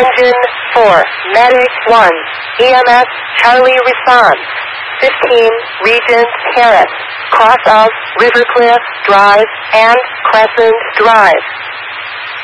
Engine 4, Medic 1, EMS Charlie responds. 15, Regent Terrace, cross of Rivercliff Drive and Crescent Drive.